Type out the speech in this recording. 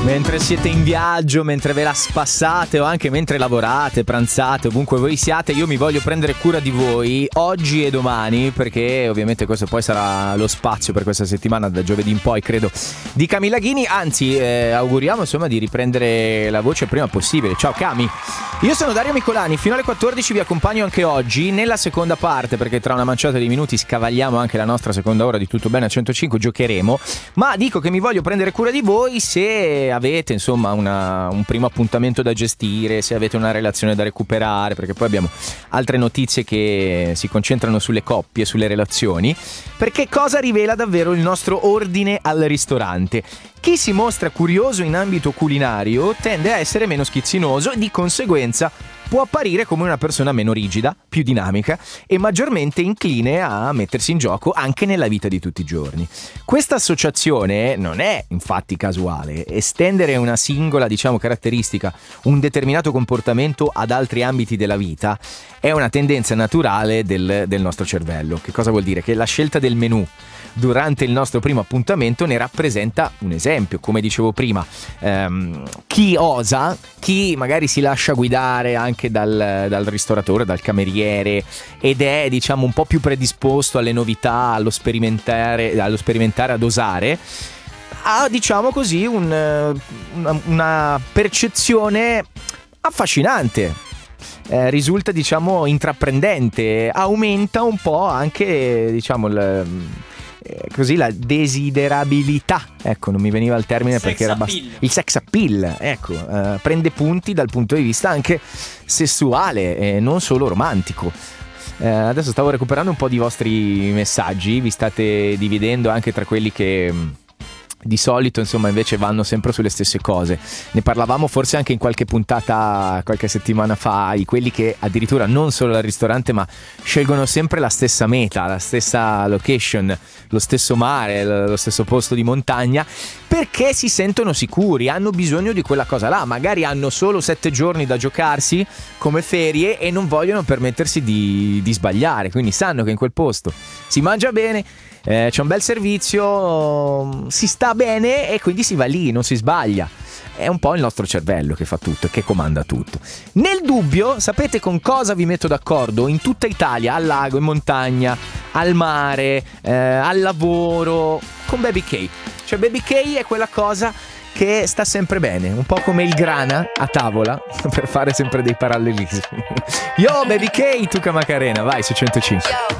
Mentre siete in viaggio, mentre ve la spassate o anche mentre lavorate, pranzate, ovunque voi siate, io mi voglio prendere cura di voi oggi e domani, perché ovviamente questo poi sarà lo spazio per questa settimana, da giovedì in poi credo, di Camilla Ghini. Anzi, auguriamo insomma di riprendere la voce il prima possibile. Ciao Cami. Io sono Dario Micolani, fino alle 14 vi accompagno anche oggi nella seconda parte, perché tra una manciata di minuti scavagliamo anche la nostra seconda ora di Tutto Bene a 105, giocheremo. Ma dico che mi voglio prendere cura di voi se avete insomma un primo appuntamento da gestire, se avete una relazione da recuperare, perché poi abbiamo altre notizie che si concentrano sulle coppie, sulle relazioni. Perché cosa rivela davvero il nostro ordine al ristorante? Chi si mostra curioso in ambito culinario tende a essere meno schizzinoso e di conseguenza può apparire come una persona meno rigida, più dinamica e maggiormente incline a mettersi in gioco anche nella vita di tutti i giorni. Questa associazione non è infatti casuale. Estendere una singola, caratteristica, un determinato comportamento ad altri ambiti della vita è una tendenza naturale del nostro cervello. Che cosa vuol dire? Che la scelta del menù durante il nostro primo appuntamento ne rappresenta un esempio. Come dicevo prima, chi osa, chi magari si lascia guidare anche dal ristoratore, dal cameriere, ed è un po' più predisposto alle novità, allo sperimentare, ad osare, ha così una percezione affascinante. Risulta intraprendente, aumenta un po' anche così la desiderabilità, ecco, non mi veniva il termine perché era il sex appeal, ecco, prende punti dal punto di vista anche sessuale e non solo romantico. Adesso stavo recuperando un po' di vostri messaggi, vi state dividendo anche tra quelli che di solito invece vanno sempre sulle stesse cose. Ne parlavamo forse anche in qualche puntata qualche settimana fa, di quelli che addirittura non solo al ristorante ma scelgono sempre la stessa meta, la stessa location, lo stesso mare, lo stesso posto di montagna, perché si sentono sicuri, hanno bisogno di quella cosa là. Magari hanno solo 7 giorni da giocarsi come ferie e non vogliono permettersi di sbagliare, quindi sanno che in quel posto si mangia bene, c'è un bel servizio, si sta bene e quindi si va lì, non si sbaglia. È un po' il nostro cervello che fa tutto e che comanda tutto. Nel dubbio, sapete con cosa vi metto d'accordo? In tutta Italia, al lago, in montagna, al mare, al lavoro, con Baby K. Cioè Baby K è quella cosa che sta sempre bene, un po' come il grana a tavola, per fare sempre dei parallelismi. Yo Baby K, tu Macarena, vai su 105.